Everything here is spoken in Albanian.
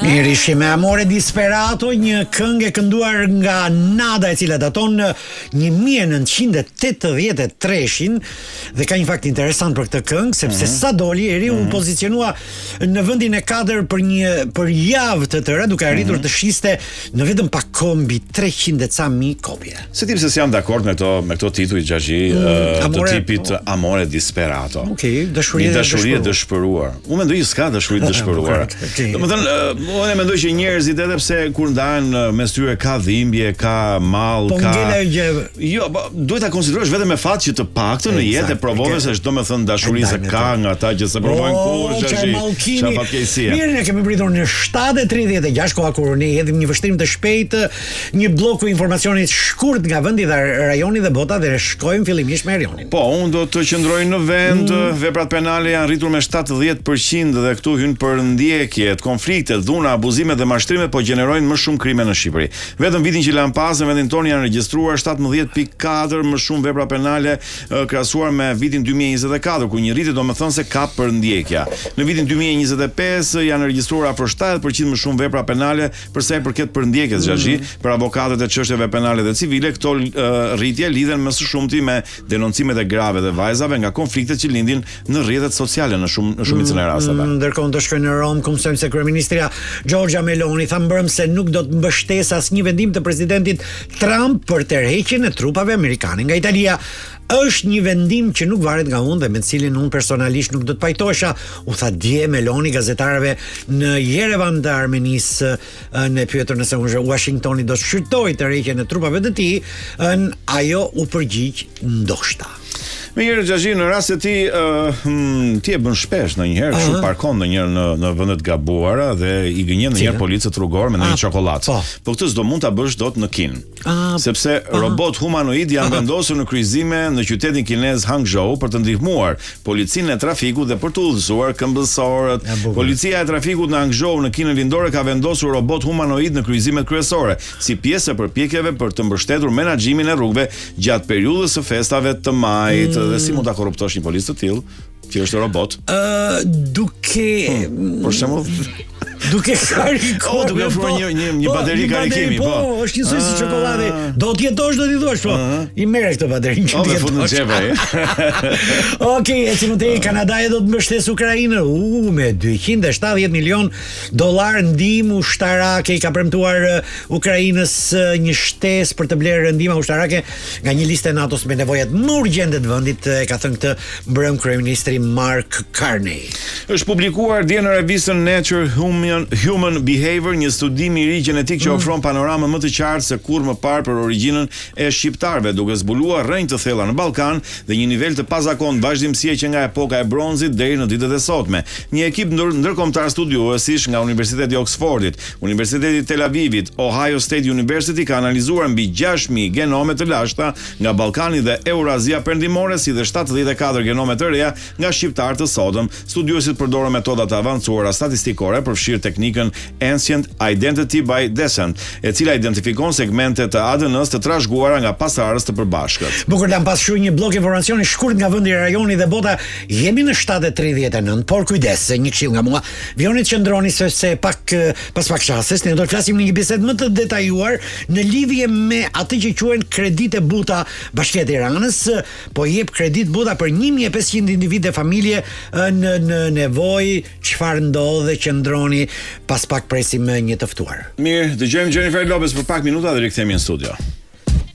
Mirë, ishim me Amore Disperato, një këngë e kënduar nga Nada, e cila daton 1983-shin dhe ka një fakt interesant për këtë këngë, sepse sa doli Eriu u pozicionua në vendin e 4 për javë të tëra, duke arritur të shiste në vetëm pak kohë mbi 300 e ca mijë kopje. Se tipse si jam dakord me këto tituj Xhaxhi, të tipit Amore Disperato. Okej, dashuri e dëshpëruar. Unë mendoj s'ka dashuri të dëshpëruar. Domethënë, unë mendoj që njerëzit edhe pse kur ndahen mes tyre ka dhimbje, ka mall, ka jo, duhet ta konsiderosh vetëm me fat që të paktën në jetë e provove se çdo më thën dashuri se ka nga ata që se provojnë kurrë, Xhaxhi. Çfarë fatkeqësia. Mirë, ne kemi pritur në 7:36 koha kur ne hedhim një vështrim të shpejtë, një blloku informacionit shkurt nga vendi dhe rajoni dhe bota dhe shkojmë fillimisht me Erionin. Po, unë do të qëndroj në vend, veprat penale janë rritur me 70% dhe këtu hyn përndjekjet, konfliktet, dhuna, abuzimet dhe mashtrimet po gjenerojnë më shumë krime në Shqipëri. Vetëm vitin që lan pas në vendin tonë janë regjistruar 17.4 më shumë vepra penale krahasuar me vitin 2024, ku një rritje domethënë se ka përndjekja. Në vitin 2025 janë regjistruar afro 70% më shumë vepra penale për sa i përket përndjekjes, Xhaxhi, për avokatët e çështjeve penale dhe civile. Këto rritje lidhen më së shumti me denoncimet e grave dhe vajzave nga konfliktet që lindin në rrjetet sociale në shumicën e rasteve. Ndërkohë do shkojnë në Rom, ku mësojmë se kryeministria Giorgia Meloni tha mbrëm se nuk do të mbështesë asnjë vendim të presidentit Trump për tërheqjen e trupave amerikane nga Italia. Është një vendim që nuk varet nga unë dhe me cilin unë personalisht nuk do të pajtohesha, u tha dje Meloni gazetarëve në Yerevan të Armenisë, në pyetur nëse Washingtoni do të shqyrtojë tërheqjen e trupave të tij, ajo u përgjigj ndoshta. Mirë, Xhaxhi, në rast se ti e bën shpesh ndonjëherë, kështu parkon ndonjëherë në vende të gabuara dhe i gënjen ndonjëherë policët rrugor me ndonjë çokoladë. Po këtë s'do mund ta bësh dot në Kin. Sepse robot humanoid janë vendosur në kryqëzime në qytetin kinez Hangzhou për të ndihmuar policinë e trafikut dhe për të udhëzuar këmbësorët. Policia e trafikut në Hangzhou në Kinën Lindore ka vendosur robot humanoid në kryqëzimet kryesore si pjesë e përpjekjeve për të mbështetur menaxhimin e rrugëve gjatë periudhës së festave të majit. Dhe si mund ta korruptosh një policë të tillë që është robot? Për shembull, duke karikuar, duke ofruar një bateri karikimi, po. Është një soi si çokoladë. Do të jetosh, do t'i thuash, po. I merr këtë bateri që ti jetosh. Okej, si mund të Kanadaja do të mbështesë Ukrainën me 270 milion dollar ndihmë ushtarake. I ka premtuar Ukrainës një shtesë për të blerë ndihma ushtarake nga një listë e NATO-s me nevojat më urgjente të vendit, e ka thënë këtë mbrëm kryeministri Mark Carney. Është publikuar dje në revistën Nature Human Behavior një studim i ri gjenetik që ofron panoramën më të qartë se kur më parë për origjinën e shqiptarëve, duke zbuluar rrënjë të thella në Ballkan dhe një nivel të pazakontë vazhdimësie që nga epoka e bronzit deri në ditët e sotme. Një ekip ndërkombëtar studiuesish nga Universiteti i Oxfordit, Universiteti i Tel Avivit, Ohio State University ka analizuar mbi 6.000 genome të lashta nga Ballkani dhe Eurazia perëndimore, si dhe 74 genome të reja nga shqiptarë të sotëm. Studiuesit përdorën metoda të avancuara statistikore përfshirë teknikën Ancient Identity by Descent, e cila identifikon segmente të ADN-s të trashëguara nga pasardhës të përbashkët. Bukur lan pas një blok informacioni shkurt nga vendi, rajoni dhe bota. Jemi në 7:39, por kujdes, një këshill nga mua. Vionit qëndroni se pas pak çases ne do të flasim në një bisedë më të detajuar në lidhje me atë që quhen kredite buta. Bashkia e Tiranës po jep kredit buta për 1500 individë familje në nevojë. Çfarë ndodh dhe qëndroni, pas pak presim një të ftuar. Mirë, dëgjojmë Jennifer Lopez për pak minuta dhe rikthehemi në studio.